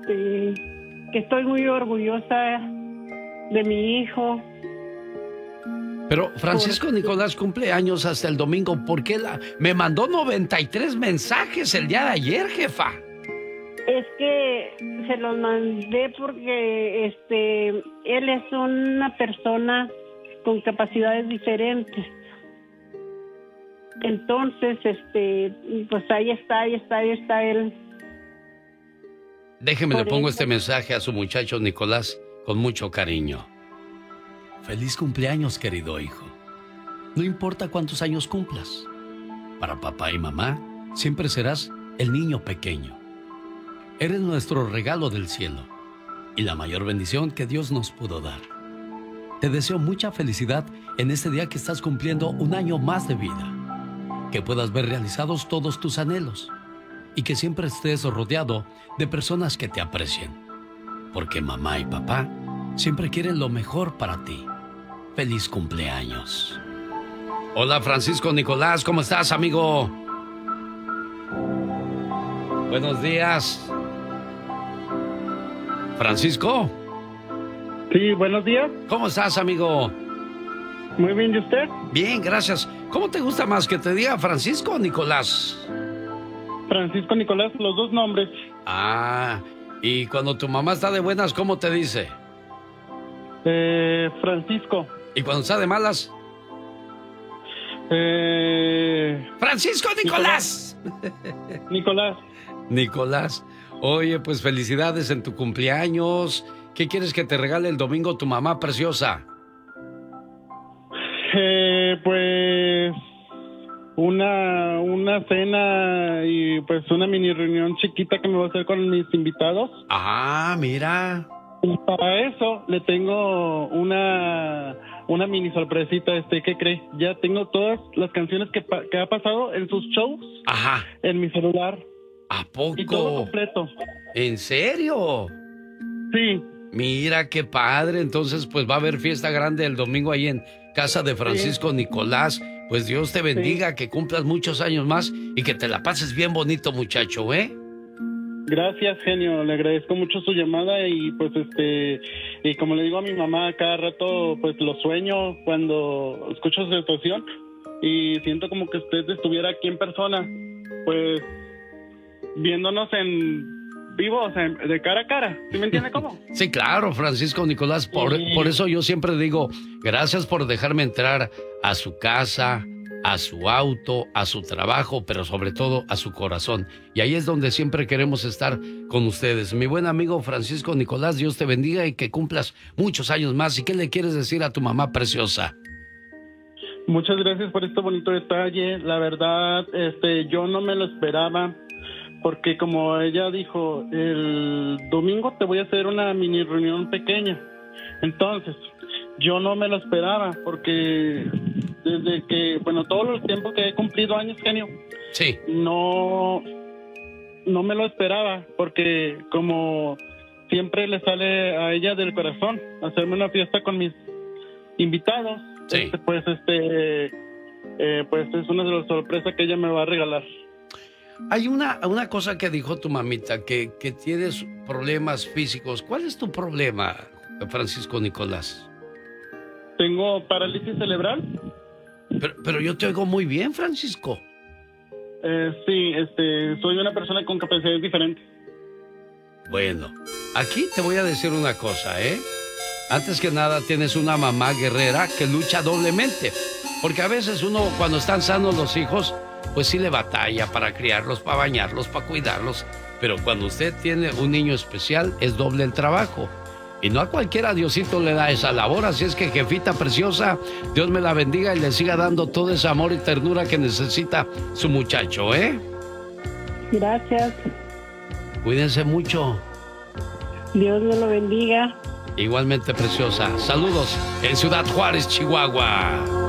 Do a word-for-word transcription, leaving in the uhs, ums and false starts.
este, que estoy muy orgullosa de mi hijo. Pero Francisco Nicolás cumple años hasta el domingo. ¿Por qué la... me mandó noventa y tres mensajes el día de ayer, jefa? Es que se los mandé porque este él es una persona con capacidades diferentes. Entonces, este, pues ahí está, ahí está, ahí está él. Déjeme, Por le pongo eso. este mensaje a su muchacho Nicolás con mucho cariño. Feliz cumpleaños, querido hijo. No importa cuántos años cumplas. Para papá y mamá, siempre serás el niño pequeño. Eres nuestro regalo del cielo y la mayor bendición que Dios nos pudo dar. Te deseo mucha felicidad en este día que estás cumpliendo un año más de vida. Que puedas ver realizados todos tus anhelos y que siempre estés rodeado de personas que te aprecien. Porque mamá y papá siempre quieren lo mejor para ti. Feliz cumpleaños. Hola, Francisco Nicolás, ¿cómo estás, amigo? Buenos días. ¿Francisco? Sí, buenos días. ¿Cómo estás, amigo? Muy bien, ¿y usted? Bien, gracias. ¿Cómo te gusta más, que te diga Francisco o Nicolás? Francisco Nicolás, los dos nombres. Ah, y cuando tu mamá está de buenas, ¿cómo te dice? Eh, Francisco. ¿Y cuando está de malas? Eh... ¡Francisco Nicolás! Nicolás. Nicolás. Oye, pues felicidades en tu cumpleaños. ¿Qué quieres que te regale el domingo tu mamá preciosa? Eh, pues una una cena y pues una mini reunión chiquita que me voy a hacer con mis invitados. Ah, mira. Y para eso le tengo una una mini sorpresita, este, ¿qué cree? Ya tengo todas las canciones que, pa- que ha pasado en sus shows. Ajá. En mi celular. ¿A poco? Y todo completo. ¿En serio? Sí. Mira qué padre. Entonces, pues va a haber fiesta grande el domingo ahí en casa de Francisco sí. Nicolás. Pues Dios te bendiga, sí. Que cumplas muchos años más y que te la pases bien bonito, muchacho, ¿eh? Gracias, genio. Le agradezco mucho su llamada y pues este y como le digo a mi mamá cada rato, pues lo sueño cuando escucho su situación y siento como que usted estuviera aquí en persona, pues viéndonos en vivo, o sea, de cara a cara. ¿Sí me entiende cómo? Sí, claro, Francisco Nicolás. Por, sí. por eso yo siempre digo, gracias por dejarme entrar a su casa, a su auto, a su trabajo, pero sobre todo a su corazón. Y ahí es donde siempre queremos estar con ustedes. Mi buen amigo Francisco Nicolás, Dios te bendiga y que cumplas muchos años más. ¿Y qué le quieres decir a tu mamá preciosa? Muchas gracias por este bonito detalle. La verdad, este, yo no me lo esperaba. Porque como ella dijo, el domingo te voy a hacer una mini reunión pequeña. Entonces, yo no me lo esperaba porque desde que, bueno, todos los tiempos que he cumplido años, genio, sí, no, no me lo esperaba porque como siempre le sale a ella del corazón hacerme una fiesta con mis invitados, sí. este, pues este, eh, pues es una de las sorpresas que ella me va a regalar. Hay una, una cosa que dijo tu mamita, que, que tienes problemas físicos. ¿Cuál es tu problema, Francisco Nicolás? Tengo parálisis cerebral. Pero, pero yo te oigo muy bien, Francisco. Eh, sí, este, soy una persona con capacidades diferentes. Bueno, aquí te voy a decir una cosa, ¿eh? Antes que nada, tienes una mamá guerrera que lucha doblemente. Porque a veces uno, cuando están sanos los hijos, pues sí le batalla para criarlos, para bañarlos, para cuidarlos. Pero cuando usted tiene un niño especial, es doble el trabajo. Y no a cualquiera Diosito le da esa labor. Así es que, jefita preciosa, Dios me la bendiga y le siga dando todo ese amor y ternura que necesita su muchacho, ¿eh? Gracias. Cuídense mucho. Dios me lo bendiga. Igualmente, preciosa. Saludos en Ciudad Juárez, Chihuahua.